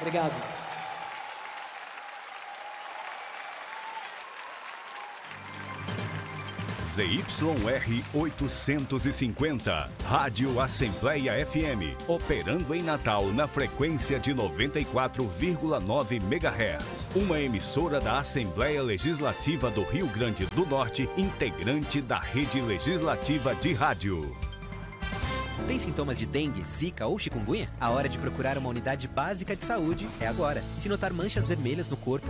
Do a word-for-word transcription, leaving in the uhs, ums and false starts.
Obrigado. Z Y R oitocentos e cinquenta, Rádio Assembleia F M, operando em Natal na frequência de noventa e quatro vírgula nove megahertz. Uma emissora da Assembleia Legislativa do Rio Grande do Norte, integrante da Rede Legislativa de Rádio. Tem sintomas de dengue, zika ou chikungunya? A hora de procurar uma unidade básica de saúde é agora. Se notar manchas vermelhas no corpo,